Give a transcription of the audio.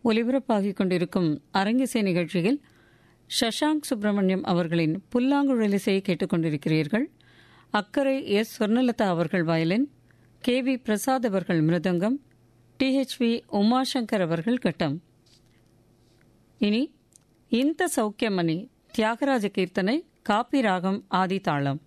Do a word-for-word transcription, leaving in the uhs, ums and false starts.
ஒலிபரப்பாகிக் கொண்டிருக்கும் அரங்கிசை நிகழ்ச்சியில் சஷாங்க் சுப்பிரமணியம் அவர்களின் புல்லாங்குழலிசையை கேட்டுக்கொண்டிருக்கிறீர்கள். அக்கரை எஸ் சொர்ணலதா அவர்கள் வயலின், கே வி பிரசாத் அவர்கள் மிருதங்கம், டி ஹெச் வி உமாசங்கர் அவர்கள் கட்டம். இனி இந்த சௌக்கியமணி தியாகராஜ கீர்த்தனை, காப்பி ராகம், ஆதி தாளம்.